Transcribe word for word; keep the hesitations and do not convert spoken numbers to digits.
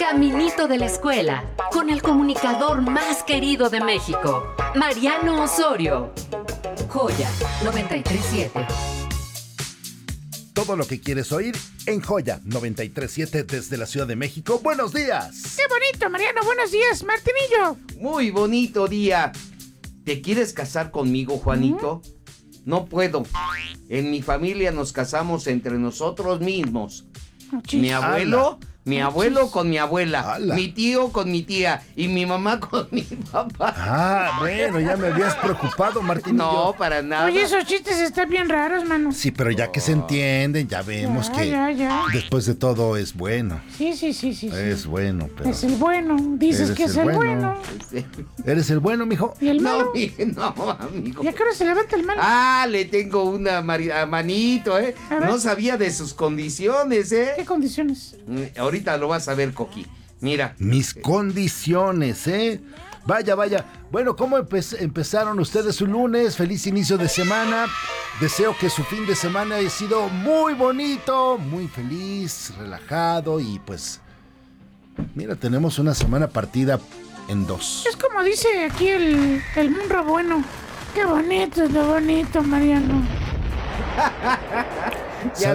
caminito de la escuela, con el comunicador más querido de México, Mariano Osorio. Joya noventa y tres siete. Todo lo que quieres oír en Joya noventa y tres siete desde la Ciudad de México. ¡Buenos días! ¡Qué bonito, Mariano! ¡Buenos días, Martinillo! Muy bonito día. ¿Te quieres casar conmigo, Juanito? ¿Mm? No puedo. En mi familia nos casamos entre nosotros mismos. Oh, mi abuelo, Ala. mi Oh, abuelo chis. con mi abuela, Ala. mi tío con mi tía y mi mamá con mi papá. Ah, bueno, ya me habías preocupado, Martín. No, para nada. Oye, esos chistes están bien raros, mano. Sí, pero ya que se entienden, ya vemos Ya, que ya, ya. después de todo es bueno. Sí, sí, sí, sí. sí. Es bueno, pero... Es el bueno. Dices Eres que es el el bueno. bueno. ¿Eres el bueno, mijo? ¿Y el malo? No, mi- no, amigo. ¿Y a qué hora se levanta el malo? Ah, le tengo una mari- a manito, ¿eh? A ver. No sabía de sus condiciones, ¿Qué ¿eh? condiciones? Mm, Ahorita lo vas a ver, Coqui. Mira. Mis condiciones, ¿eh? Vaya, vaya. Bueno, ¿cómo empe- empezaron ustedes su lunes? Feliz inicio de semana. Deseo que su fin de semana haya sido muy bonito, muy feliz, relajado y pues... Mira, tenemos una semana partida en dos. Es como dice aquí el, el Munro bueno. Qué bonito es lo bonito, Mariano.